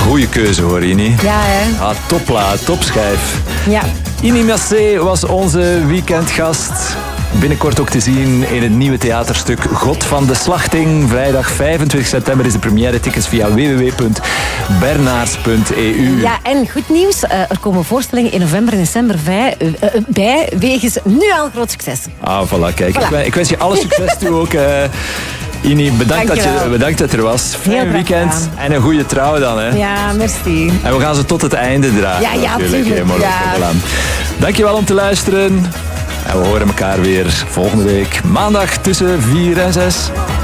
Goeie keuze hoor, Ini. Ja, hè? Ah, topplaat, topschijf. Ja. Ini Massé was onze weekendgast. Binnenkort ook te zien in het nieuwe theaterstuk God van de Slachting. Vrijdag 25 september is de première. Tickets via www.bernaars.eu. Ja, en goed nieuws. Er komen voorstellingen in november en december bij. Wegens nu al groot succes. Ah, voilà, kijk. Voilà. Ik wens je alle succes toe ook. Ini, bedankt dat er was. Fijn weekend gedaan. en een goede trouw dan. Hè. Ja, merci. En we gaan ze tot het einde dragen. Ja, natuurlijk. tuurlijk. Ja. Dankjewel om te luisteren. En we horen elkaar weer volgende week maandag tussen 4 en 6.